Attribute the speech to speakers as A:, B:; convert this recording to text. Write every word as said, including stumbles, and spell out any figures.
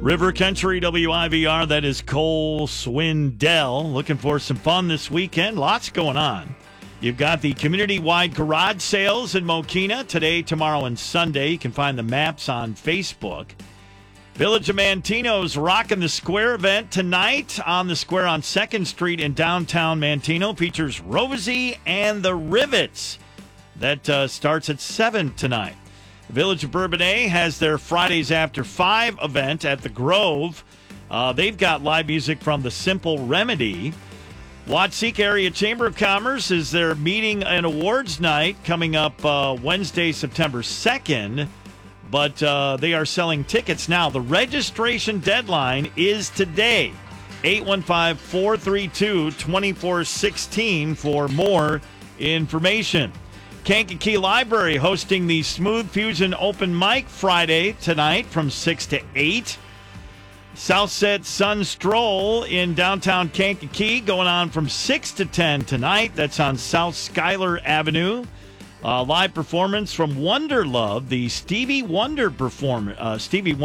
A: River Country W I V R, that is Cole Swindell. Looking for some fun this weekend. Lots going on. You've got the community-wide garage sales in Mokena today, tomorrow, and Sunday. You can find the maps on Facebook. Village of Manteno's Rockin' the Square event tonight on the square on second Street in downtown Manteno. Features Rosie and the Rivets. That uh, starts at seven tonight. The Village of Bourbonnais has their Fridays After five event at the Grove. Uh, they've got live music from the Simple Remedy. Watseka Area Chamber of Commerce is their meeting and awards night coming up uh, Wednesday, September second. But uh, they are selling tickets now. The registration deadline is today. eight one five, four three two, two four one six for more information. Kankakee Library hosting the Smooth Fusion Open Mic Friday tonight from six to eight. Southset Sun Stroll in downtown Kankakee going on from six to ten tonight. That's on South Schuyler Avenue. Uh, live performance from Wonder Love, the Stevie Wonder perform uh, Stevie